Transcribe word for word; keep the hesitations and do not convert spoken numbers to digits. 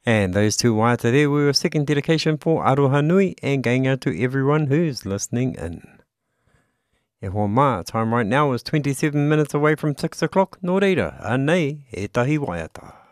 And those two waiata there were a second dedication for Aroha Nui and going out to everyone who's listening in. E hoa mā, time right now is twenty-seven minutes away from six o'clock. Nō reira, anei, e tahi waiata.